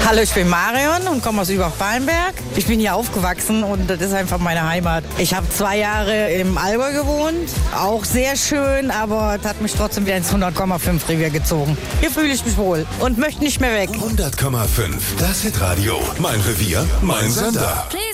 Hallo, ich bin Marion und komme aus Übach-Palenberg. Ich bin hier aufgewachsen und das ist einfach meine Heimat. Ich habe 2 Jahre im Allgäu gewohnt, auch sehr schön, aber es hat mich trotzdem wieder ins 100,5 Revier gezogen. Hier fühle ich mich wohl und möchte nicht mehr weg. 100,5, das Hitradio. Mein Revier, mein Sender.